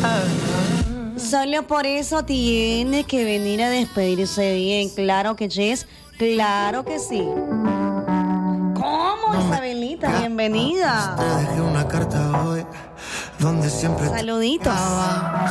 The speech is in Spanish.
Solo por eso tiene que venir a despedirse bien. Claro que yes, claro que sí. ¿Cómo, Isabelita? Bienvenida. Te dejé una carta hoy donde siempre saluditos.